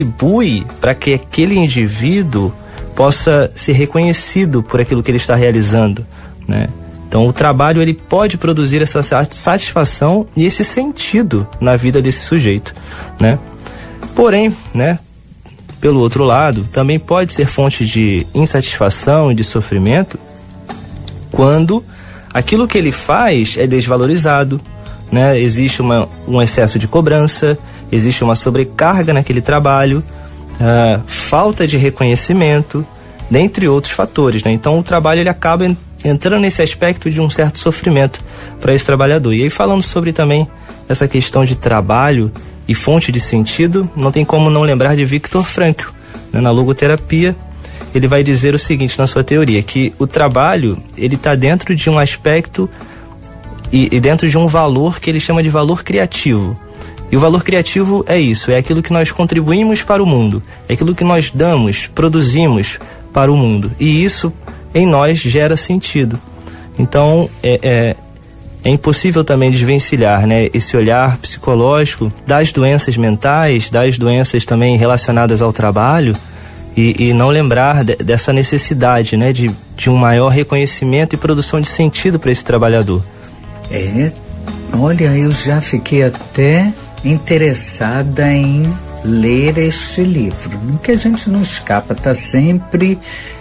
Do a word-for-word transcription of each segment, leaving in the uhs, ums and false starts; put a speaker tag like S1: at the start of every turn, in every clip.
S1: contribui para que aquele indivíduo possa ser reconhecido por aquilo que ele está realizando, né? Então o trabalho ele pode produzir essa satisfação e esse sentido na vida desse sujeito, né? Porém, né, pelo outro lado, também pode ser fonte de insatisfação e de sofrimento quando aquilo que ele faz é desvalorizado, né? Existe uma, um excesso de cobrança, existe uma sobrecarga naquele trabalho, uh, falta de reconhecimento, dentre outros fatores, né? Então o trabalho ele acaba entrando nesse aspecto de um certo sofrimento para esse trabalhador. E aí, falando sobre também essa questão de trabalho e fonte de sentido, não tem como não lembrar de Viktor Frankl, né? Na logoterapia, ele vai dizer o seguinte na sua teoria, que o trabalho ele está dentro de um aspecto e, e dentro de um valor que ele chama de valor criativo. E o valor criativo é isso, é aquilo que nós contribuímos para o mundo, é aquilo que nós damos, produzimos para o mundo. E isso em nós gera sentido. Então é, é, é impossível também desvencilhar, né, esse olhar psicológico das doenças mentais, das doenças também relacionadas ao trabalho, e, e não lembrar de, dessa necessidade, né, de, de um maior reconhecimento e produção de sentido para esse trabalhador.
S2: É, olha, eu já fiquei até interessada em ler este livro, que a gente não escapa, está sempre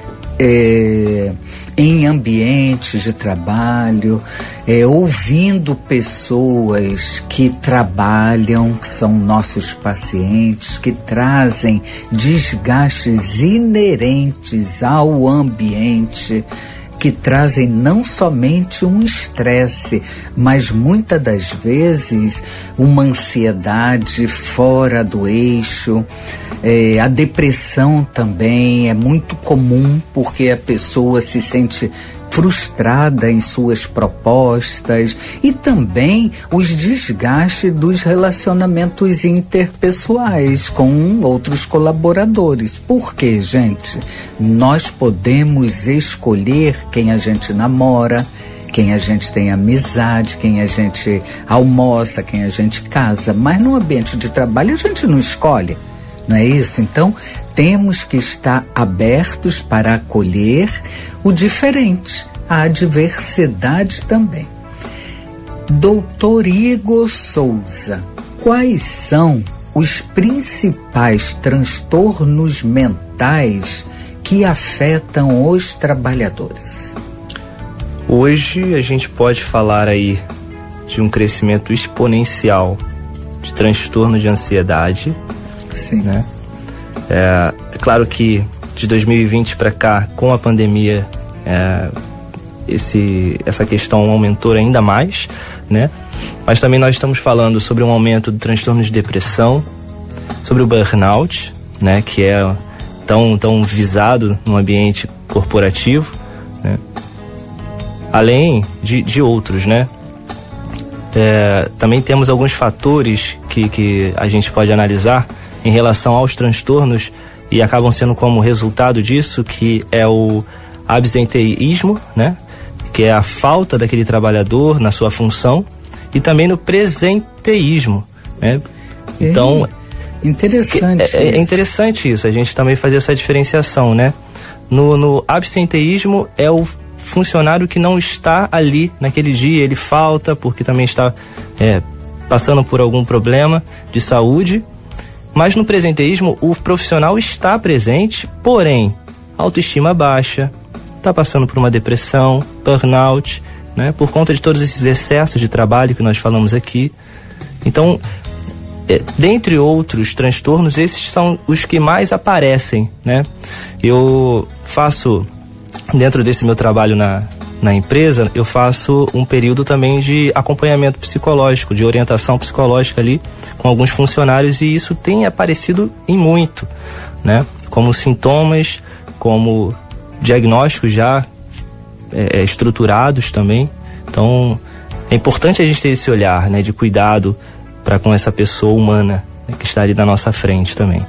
S2: é, em ambientes de trabalho, é, ouvindo pessoas que trabalham, que são nossos pacientes, que trazem desgastes inerentes ao ambiente, que trazem não somente um estresse, mas muitas das vezes uma ansiedade fora do eixo. É, a depressão também é muito comum, porque a pessoa se sente frustrada em suas propostas, e também os desgastes dos relacionamentos interpessoais com outros colaboradores. Por quê, gente? Nós podemos escolher quem a gente namora, quem a gente tem amizade, quem a gente almoça, quem a gente casa, mas no ambiente de trabalho a gente não escolhe, não é isso? Então, temos que estar abertos para acolher o diferente, a diversidade também. Doutor Igor Souza, quais são os principais transtornos mentais que afetam os trabalhadores?
S1: Hoje a gente pode falar aí de um crescimento exponencial de transtorno de ansiedade.
S2: Sim.
S1: Né? É, é claro que de dois mil e vinte para cá, com a pandemia, é, esse, essa questão aumentou ainda mais, né? Mas também nós estamos falando sobre um aumento do transtorno de depressão, sobre o burnout, né? Que é tão, tão visado no ambiente corporativo, né? Além de, de outros, né? É, também temos alguns fatores que, que a gente pode analisar em relação aos transtornos e acabam sendo como resultado disso, que é o absenteísmo, né? Que é a falta daquele trabalhador na sua função, e também no presenteísmo, né? Então,
S2: interessante
S1: é, é interessante isso, a gente também fazer essa diferenciação, né? No, no absenteísmo é o funcionário que não está ali naquele dia, ele falta porque também está é, passando por algum problema de saúde. Mas no presenteísmo, o profissional está presente, porém, autoestima baixa, está passando por uma depressão, burnout, né, por conta de todos esses excessos de trabalho que nós falamos aqui. Então, é, dentre outros transtornos, esses são os que mais aparecem, né? Eu faço, dentro desse meu trabalho na, na empresa, eu faço um período também de acompanhamento psicológico, de orientação psicológica ali com alguns funcionários, e isso tem aparecido em muito, né? Como sintomas, como diagnósticos já é, estruturados também. Então, é importante a gente ter esse olhar, né, de cuidado para com essa pessoa humana, né, que está ali na nossa frente também.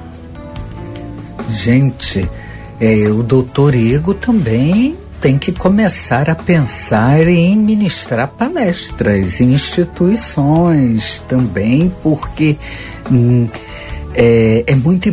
S2: Gente, é, o doutor Igor também tem que começar a pensar em ministrar palestras em instituições também, porque hum, é, é muito